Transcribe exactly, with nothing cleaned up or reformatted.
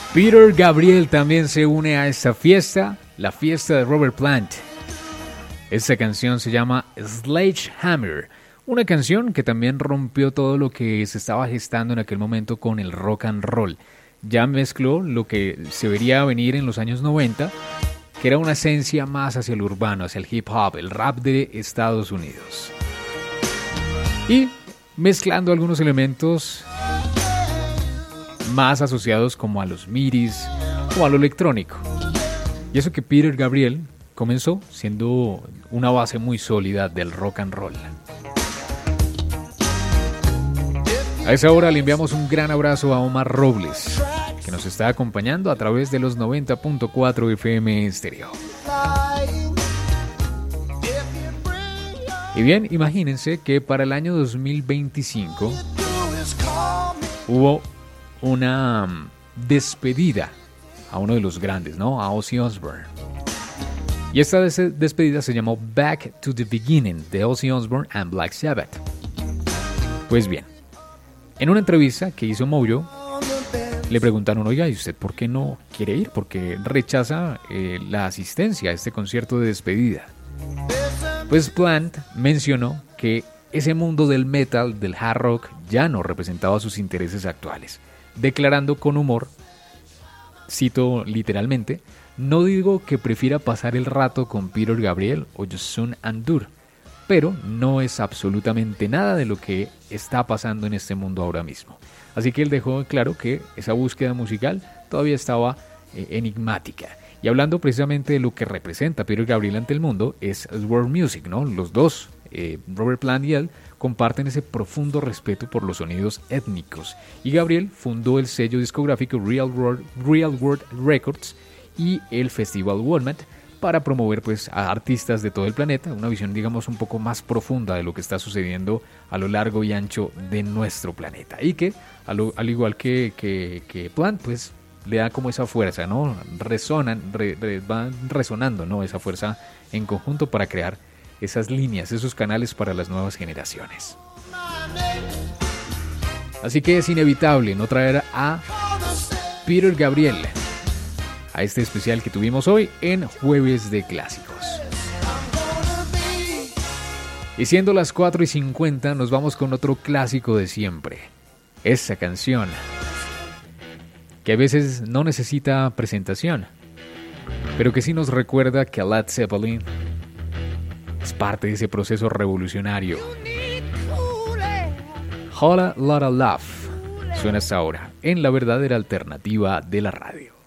Peter Gabriel también se une a esta fiesta, la fiesta de Robert Plant. Esta canción se llama Sledgehammer, una canción que también rompió todo lo que se estaba gestando en aquel momento con el rock and roll. Ya mezcló lo que se vería venir en los años noventa, que era una esencia más hacia el urbano, hacia el hip hop, el rap de Estados Unidos. Y mezclando algunos elementos más asociados como a los midis o a lo electrónico. Y eso que Peter Gabriel comenzó siendo una base muy sólida del rock and roll. A esa hora le enviamos un gran abrazo a Omar Robles, que nos está acompañando a través de los noventa punto cuatro F M Estéreo. Y bien, imagínense que para el año dos mil veinticinco hubo una despedida a uno de los grandes, ¿no? A Ozzy Osbourne. Y esta des- despedida se llamó Back to the Beginning de Ozzy Osbourne and Black Sabbath. Pues bien, en una entrevista que hizo Mojo, le preguntaron, oiga, ¿y usted por qué no quiere ir? ¿Por qué rechaza eh, la asistencia a este concierto de despedida? Pues Plant mencionó que ese mundo del metal, del hard rock, ya no representaba sus intereses actuales, declarando con humor, cito literalmente, no digo que prefiera pasar el rato con Peter Gabriel o Jason Andur, pero no es absolutamente nada de lo que está pasando en este mundo ahora mismo. Así que él dejó claro que esa búsqueda musical todavía estaba eh, enigmática. Y hablando precisamente de lo que representa Peter Gabriel ante el mundo, es World Music, ¿no? Los dos, eh, Robert Plant y él, comparten ese profundo respeto por los sonidos étnicos. Y Gabriel fundó el sello discográfico Real World, Real World Records y el Festival Walmart para promover pues, a artistas de todo el planeta, una visión digamos un poco más profunda de lo que está sucediendo a lo largo y ancho de nuestro planeta. Y que, al, al igual que, que, que Plant, pues le da como esa fuerza, ¿no? Resonan, re, re, van resonando, ¿no? Esa fuerza en conjunto para crear esas líneas, esos canales para las nuevas generaciones. Así que es inevitable no traer a Peter Gabriel a este especial que tuvimos hoy en Jueves de Clásicos. Y siendo las cuatro y cincuenta, nos vamos con otro clásico de siempre. Esa canción que a veces no necesita presentación, pero que sí nos recuerda que Led Zeppelin es parte de ese proceso revolucionario. Whole Lotta Love suena hasta ahora en la verdadera alternativa de la radio.